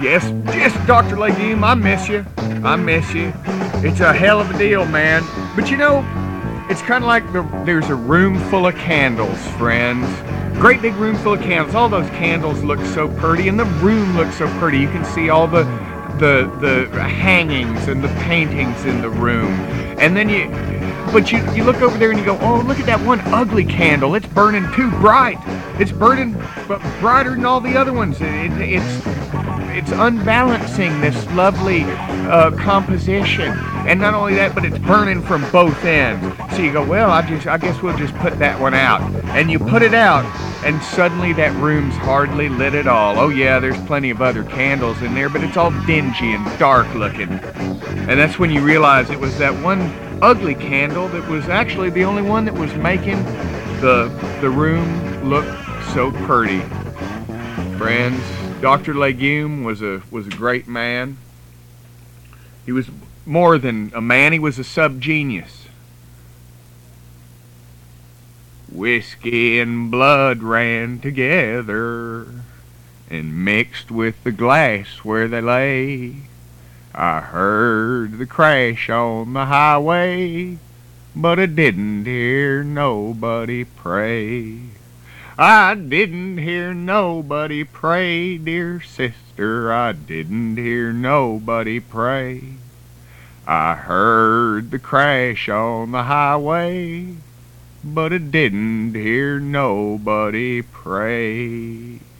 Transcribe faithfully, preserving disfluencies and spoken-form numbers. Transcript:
Yes, yes, Doctor Legume, I miss you. I miss you. It's a hell of a deal, man. But you know, it's kind of like the, there's a room full of candles, friends. Great big room full of candles. All those candles look so pretty, and the room looks so pretty. You can see all the the the hangings and the paintings in the room. And then you, but you you look over there and you go, oh, look at that one ugly candle. It's burning too bright. It's burning but brighter than all the other ones. It, it, it's it's unbalancing this lovely uh, composition. And not only that, but it's burning from both ends. So you go, well, I just I guess we'll just put that one out. And you put it out, and suddenly that room's hardly lit at all. Oh yeah, there's plenty of other candles in there, but it's all dingy and dark looking. And that's when you realize it was that one ugly candle that was actually the only one that was making the the room look so pretty. Friends, Doctor Legume was a was a great man. He was more than a man, he was a sub-genius. Whiskey and blood ran together and mixed with the glass where they lay. I heard the crash on the highway, but I didn't hear nobody pray. I didn't hear nobody pray, dear sister, I didn't hear nobody pray. I heard the crash on the highway, but I didn't hear nobody pray.